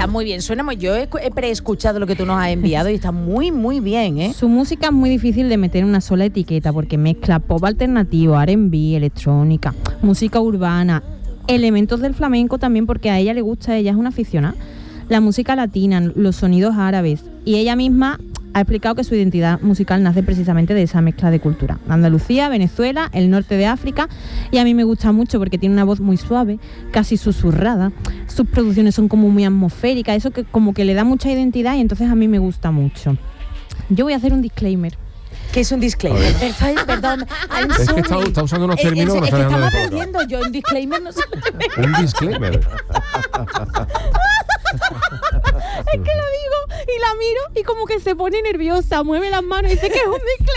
Está muy bien, suena muy... Yo he preescuchado lo que tú nos has enviado y está muy, muy bien, ¿eh? Su música es muy difícil de meter en una sola etiqueta porque mezcla pop alternativo, R&B, electrónica, música urbana, elementos del flamenco también porque a ella le gusta, ella es una aficionada, la música latina, los sonidos árabes, y ella misma ha explicado que su identidad musical nace precisamente de esa mezcla de cultura. Andalucía, Venezuela, el norte de África, y a mí me gusta mucho porque tiene una voz muy suave, casi susurrada. Sus producciones son como muy atmosféricas, eso que como que le da mucha identidad y entonces a mí me gusta mucho. Yo voy a hacer un disclaimer. ¿Qué es un disclaimer? Perdón. Es que está usando unos términos que no es que están estaba dejando de perdiendo yo un disclaimer, no sé. Un disclaimer. Es que lo digo y la miro y como que se pone nerviosa, mueve las manos y dice que es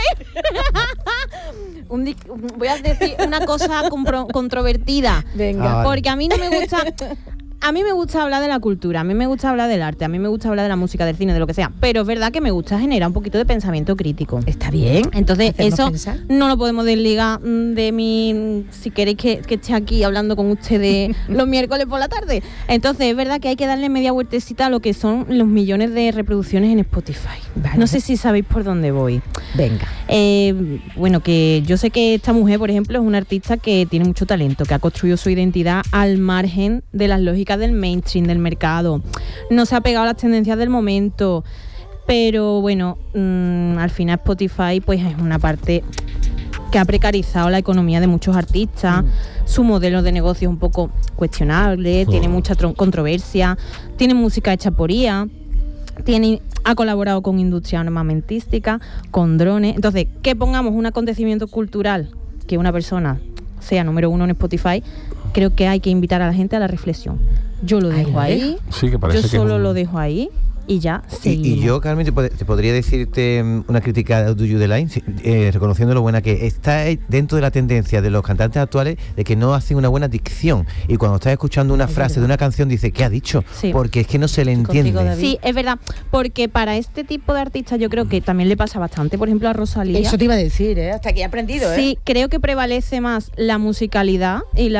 un disclaimer. Voy a decir una cosa controvertida. Venga. Porque a mí no me gusta... A mí me gusta hablar de la cultura, a mí me gusta hablar del arte, a mí me gusta hablar de la música, del cine, de lo que sea. Pero es verdad que me gusta generar un poquito de pensamiento crítico. Está bien. Entonces eso pensar. no lo podemos desligar de mí, si queréis que esté aquí hablando con ustedes los miércoles por la tarde. Entonces es verdad que hay que darle media vueltecita a lo que son los millones de reproducciones en Spotify. Vale. No sé si sabéis por dónde voy. Venga. Bueno, que yo sé que esta mujer, por ejemplo, es una artista que tiene mucho talento, que ha construido su identidad al margen de las lógicas del mainstream, del mercado. No se ha pegado a las tendencias del momento, pero bueno, al final Spotify pues es una parte que ha precarizado la economía de muchos artistas. Su modelo de negocio es un poco cuestionable, tiene mucha controversia, tiene música hecha por IA, ha colaborado con industria armamentística, con drones. Entonces, que pongamos un acontecimiento cultural, que una persona sea número 1 en Spotify, creo que hay que invitar a la gente a la reflexión. Yo lo dejo ahí. Sí, que parece yo que solo lo dejo ahí y ya seguimos. Y yo, Carmen, te podría decirte una crítica a Do You The Line, reconociendo lo buena que está dentro de la tendencia de los cantantes actuales de que no hacen una buena dicción. Y cuando estás escuchando una frase de una canción, dices, ¿qué ha dicho? Sí. Porque es que no se le entiende. Sí, es verdad, porque para este tipo de artistas yo creo que también le pasa bastante, por ejemplo, a Rosalía. Eso te iba a decir, ¿eh? Hasta aquí he aprendido, ¿eh? Sí, creo que prevalece más la musicalidad y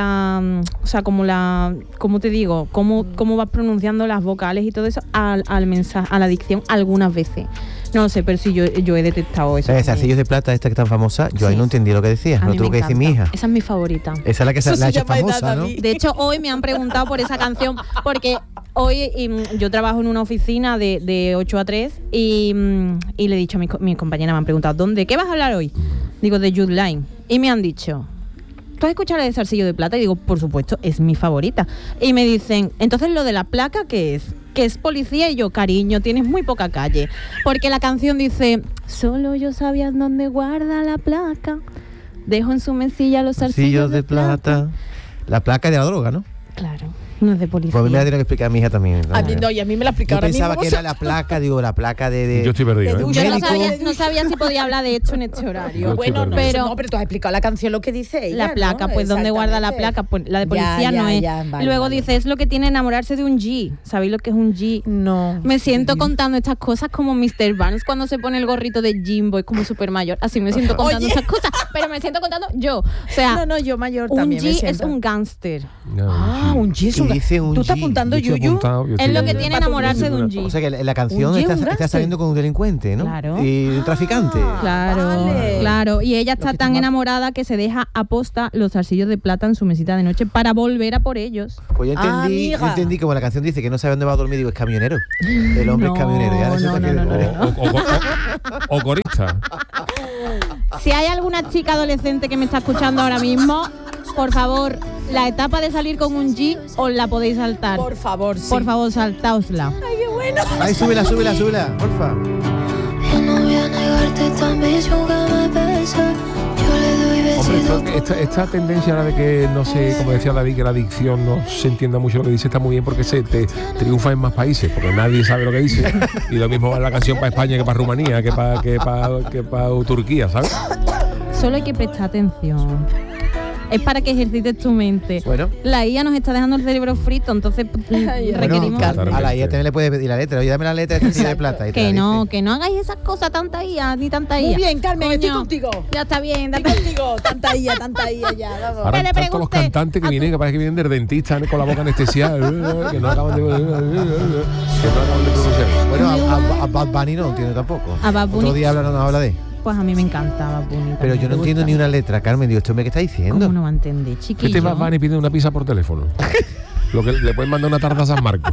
¿cómo te digo? Cómo vas pronunciando las vocales y todo eso al mensaje, a la dicción algunas veces. No lo sé, pero sí, yo he detectado eso. Esas Zarcillos de Plata, esta que es tan famosa, yo ahí no entendí lo que decías, no tuvo que decir mi hija. Esa es mi favorita. Esa es la que se la ha hecho famosa, ¿no? De hecho, hoy me han preguntado por esa canción, porque hoy yo trabajo en una oficina de 8 a 3 y le he dicho a mis compañeras, me han preguntado, ¿qué vas a hablar hoy? Digo, de Jude Line. Y me han dicho, ¿tú has escuchado la de Zarcillo de Plata? Y digo, por supuesto, es mi favorita. Y me dicen, entonces lo de la placa, ¿qué es? Que es policía. Y yo, cariño, tienes muy poca calle. Porque la canción dice, solo yo sabía dónde guarda la placa. Dejo en su mesilla los zarcillos de plata. La placa de la droga, ¿no? Claro, no es de policía. Pues a mí me la tiene que explicar a mi hija también. A mí no, y a mí me la explicaron. Yo pensaba que era la placa, la placa de... Yo estoy perdido, ¿eh? Yo no sabía si podía hablar de esto en este horario. Bueno, pero tú has explicado la canción, lo que dice ella, la placa, ¿no? pues ¿dónde guarda la placa? Pues la de policía no es. Vale, luego dice, es lo que tiene enamorarse de un G. ¿Sabéis lo que es un G? No. Me siento contando estas cosas como Mr. Barnes cuando se pone el gorrito de Jimbo, es como súper mayor. Así me siento contando esas cosas, pero me siento contando yo. O sea, no, yo mayor un también G es un gángster. Un G es un dice un ¿Tú estás G. apuntando, Yuyu? Es lo que tiene enamorarse de un G. O sea que la canción está saliendo con un delincuente, ¿no? Claro. Y un traficante. Claro. Y ella está tan enamorada que se deja aposta los zarcillos de plata en su mesita de noche para volver a por ellos. Pues yo entendí como la canción dice que no sabe dónde va a dormir, digo, es camionero. El hombre es camionero. Y ahora resulta que o corista. Si hay alguna chica adolescente que me está escuchando ahora mismo, por favor, la etapa de salir con un G os la podéis saltar. Por favor, sí. Por favor, saltaosla. Ay, qué bueno. Ay, súbela, porfa. Yo no voy a negarte tan bello que me pesa. Yo le doy besitos. Hombre, esta tendencia ahora de que, no sé, como decía David, que la dicción no se entienda mucho lo que dice, está muy bien porque se triunfa en más países, porque nadie sabe lo que dice. Y lo mismo va la canción para España que para Rumanía, que para Turquía, ¿sabes? Solo hay que prestar atención. Es para que ejercites tu mente. Bueno. La IA nos está dejando el cerebro frito, entonces requerimos... Bueno, a la IA también le puedes pedir la letra. Oye, dame la letra de de plata. Y te Que la no, dice. que no hagáis esas cosas, tanta IA, ni tanta IA. Muy bien, Carmen, estoy Coño, contigo. Ya está bien, Estoy contigo. Tanta IA ya. Vamos. Ahora Que le están todos los pregunte cantantes que vienen, que parece que vienen del dentista con la boca anestesiada, que no acaban de pronunciar. Bueno, a Bad Bunny no entiendo tampoco. A Bad Bunny. Otro día no nos habla de. Pues a mí me encanta Bad Bunny. Pero yo no entiendo ni una letra, Carmen. Digo, ¿esto me qué está diciendo? ¿Cómo no va a entender, chiquillo? Este va Van y pide una pizza por teléfono. Lo que le pueden mandar una tarta a San Marcos.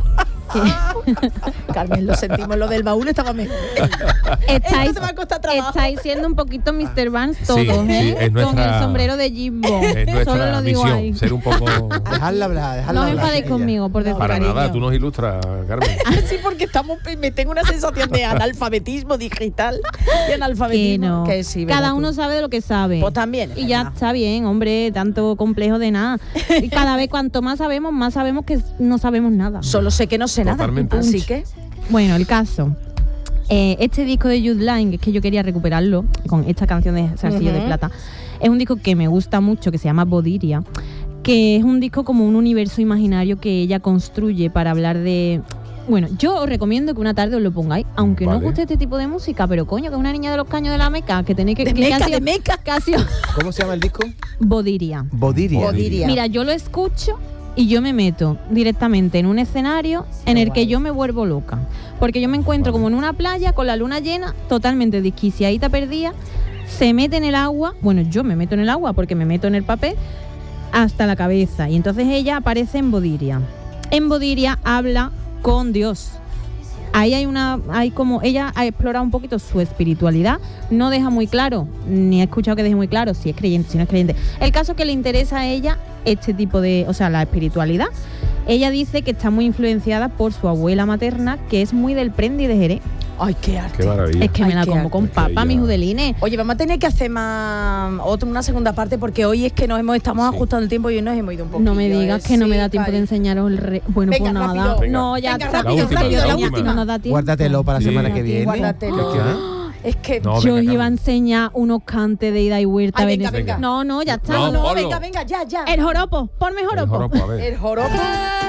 Carmen, lo sentimos, lo del baúl estaba mejor. Estáis, Esto te va a costar trabajo. estáis siendo un poquito Mr. Vance todos, Sí, ¿eh? es nuestra- Con el sombrero de Jimbo. Es Solo nuestra lo digo misión, ahí. ser un poco... Dejarla hablar, dejarla No os hablar. enfadéis ella. conmigo por decir Para cariño. nada, tú nos ilustras, Carmen. Sí, porque me tengo una sensación de analfabetismo digital y Que analfabetismo. no. Que sí, Cada verás tú. uno sabe de lo que sabe. Pues también. es Y ya verdad. está bien, hombre, tanto complejo de nada. Y cada vez cuanto más sabemos que no sabemos nada. Solo sé que no sé Totalmente. nada. Así que. Bueno, el caso. Este disco de Jude Line, que es que yo quería recuperarlo con esta canción de Zarcillo de Plata, es un disco que me gusta mucho, que se llama Bodiria, que es un disco como un universo imaginario que ella construye para hablar de... Bueno, yo os recomiendo que una tarde os lo pongáis, aunque no os Vale. guste este tipo de música, pero coño, que es una niña de los caños de la Meca, que tenéis que... De que Meca, ha sido- de Meca. que ha sido ¿Cómo se llama el disco? Bodiria. Bodiria. Bodiria. Mira, yo lo escucho y yo me meto directamente en un escenario en el que yo me vuelvo loca. Porque yo me encuentro como en una playa con la luna llena, totalmente desquiciadita, perdida. Se mete en el agua, bueno, yo me meto en el agua porque me meto en el papel hasta la cabeza. Y entonces ella aparece en Bodiria. En Bodiria habla con Dios. Ahí hay como, ella ha explorado un poquito su espiritualidad, no deja muy claro, ni he escuchado que deje muy claro si es creyente, si no es creyente. El caso es que le interesa a ella este tipo de, o sea, la espiritualidad. Ella dice que está muy influenciada por su abuela materna, que es muy del Prendi de Jerez. Ay, qué arte. Qué maravilla. Es que Ay, me la qué como arte. con papa, Ella- mi judeline. Oye, vamos a tener que hacer una segunda parte porque hoy es que estamos Sí. ajustando el tiempo y hoy nos hemos ido un poco. No me digas que no me da tiempo de enseñar. enseñaros el Bueno, Venga, pues nada. rápido. Venga. No, ya Venga, está. rápido, la última. No nos da tiempo. Guárdatelo para la Sí. semana que viene. Guárdatelo. ¿Qué? Es que No, Yo venga, iba a Carmen. enseñar unos cantes de ida y vuelta. Ay, venga, venga. No, ya está. No, no, ponlo. venga, ya. El joropo, ponme El joropo. joropo, a ver. El joropo.